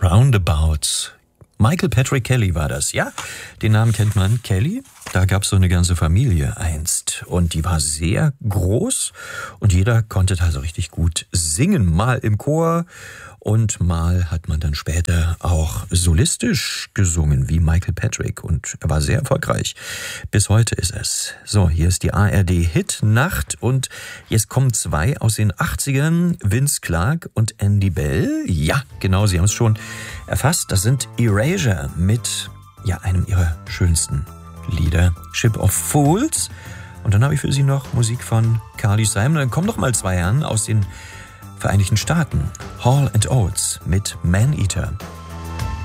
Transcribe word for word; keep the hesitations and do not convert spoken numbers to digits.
Roundabouts. Michael Patrick Kelly war das, ja? Den Namen kennt man, Kelly. Da gab es so eine ganze Familie einst. Und die war sehr groß. Und jeder konnte da so richtig gut singen. Mal im Chor und mal hat man dann später auch solistisch gesungen, wie Michael Patrick. Und er war sehr erfolgreich. Bis heute ist es. So, hier ist die A R D-Hit-Nacht. Und jetzt kommen zwei aus den achtzigern. Vince Clarke und Andy Bell. Ja, genau, Sie haben es schon erfasst. Das sind Erasure mit ja, einem ihrer schönsten Lieder, Ship of Fools. Und dann habe ich für Sie noch Musik von Carly Simon. Dann kommen noch mal zwei an aus den Vereinigten Staaten. Hall and Oates mit Man Eater.